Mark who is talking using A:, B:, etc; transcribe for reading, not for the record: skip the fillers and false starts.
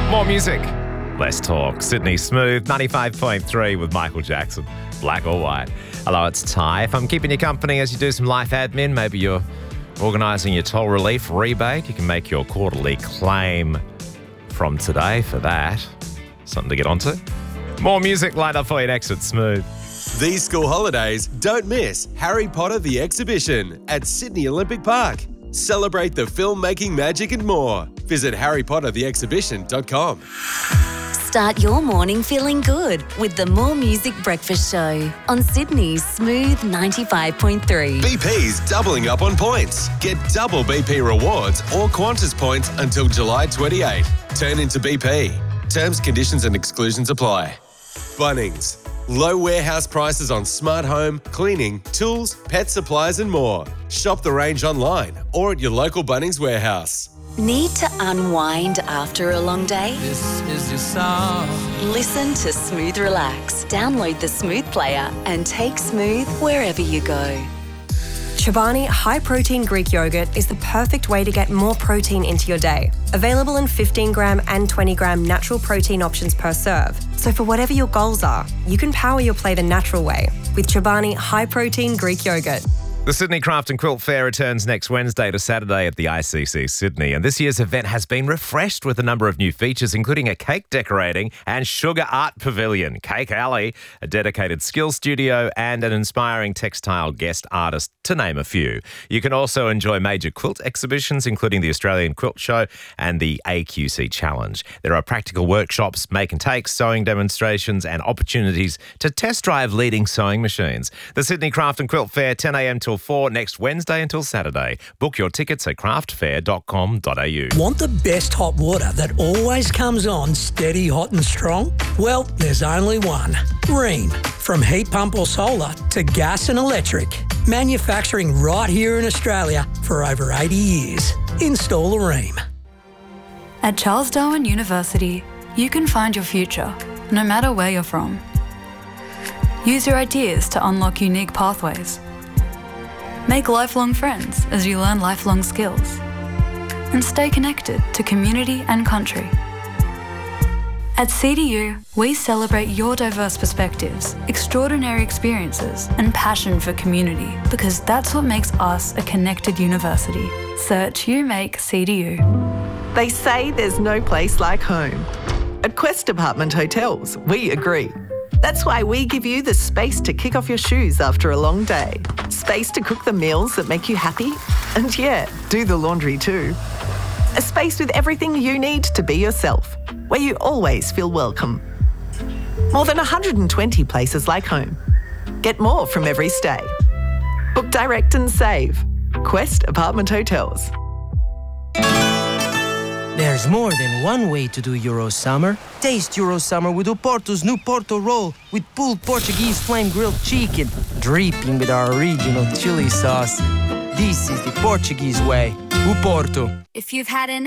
A: More music, less talk. Sydney Smooth, 95.3 with Michael Jackson. Black or white. Hello, it's Ty. If I'm keeping you company as you do some life admin, maybe you're organising your toll relief rebate, you can make your quarterly claim from today for that. Something to get onto. More music lined up for you next. It's Smooth.
B: These school holidays, don't miss Harry Potter the Exhibition at Sydney Olympic Park. Celebrate the filmmaking magic and more. Visit harrypottertheexhibition.com.
C: Start your morning feeling good with the More Music Breakfast Show on Sydney's Smooth 95.3.
B: BP's doubling up on points. Get double BP rewards or Qantas points until July 28. Turn into BP. Terms, conditions and exclusions apply. Bunnings. Low warehouse prices on smart home, cleaning, tools, pet supplies and more. Shop the range online or at your local Bunnings warehouse.
C: Need to unwind after a long day?
D: This is your song.
C: Listen to Smooth Relax. Download the Smooth player and take Smooth wherever you go.
E: Chobani High Protein Greek Yogurt is the perfect way to get more protein into your day. Available in 15 gram and 20 gram natural protein options per serve. So for whatever your goals are, you can power your play the natural way with Chobani High Protein Greek Yogurt.
A: The Sydney Craft and Quilt Fair returns next Wednesday to Saturday at the ICC Sydney, and this year's event has been refreshed with a number of new features, including a cake decorating and sugar art pavilion, Cake Alley, a dedicated skill studio, and an inspiring textile guest artist, to name a few. You can also enjoy major quilt exhibitions, including the Australian Quilt Show and the AQC Challenge. There are practical workshops, make and takes, sewing demonstrations, and opportunities to test drive leading sewing machines. The Sydney Craft and Quilt Fair, 10 a.m. till 4 next Wednesday until Saturday. Book your tickets at craftfair.com.au.
F: Want the best hot water that always comes on steady, hot and strong? Well, there's only one. Ream. From heat pump or solar to gas and electric. Manufacturing right here in Australia for over 80 years. Install a Ream.
G: At Charles Darwin University, you can find your future, no matter where you're from. Use your ideas to unlock unique pathways. Make lifelong friends as you learn lifelong skills. And stay connected to community and country. At CDU, we celebrate your diverse perspectives, extraordinary experiences, and passion for community, because that's what makes us a connected university. Search UMake CDU.
H: They say there's no place like home. At Quest Apartment Hotels, we agree. That's why we give you the space to kick off your shoes after a long day. Space to cook the meals that make you happy. And yeah, do the laundry too. A space with everything you need to be yourself, where you always feel welcome. More than 120 places like home. Get more from every stay. Book direct and save. Quest Apartment Hotels.
I: There's more than one way to do Euro Summer. Taste Euro Summer with Oporto's new Porto roll with pulled Portuguese flame grilled chicken, dripping with our original chili sauce. This is the Portuguese way. Oporto.
J: If you've had an